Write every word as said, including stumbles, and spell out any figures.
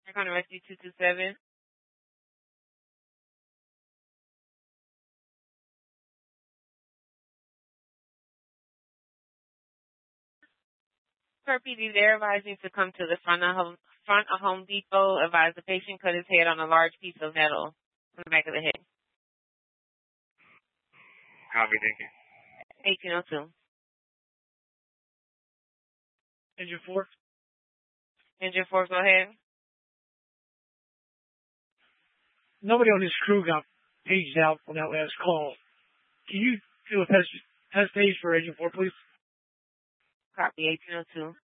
Recon Rescue two two seven. Per P D, they're advising to come to the front of Home, front of Home Depot. Advise the patient cut his head on a large piece of metal on the back of the head. Copy, thank you. eighteen oh two. Engine four. Engine four, go ahead. Nobody on this crew got paged out on that last call. Can you do a test, test page for engine four, please? Copy, eighteen oh two.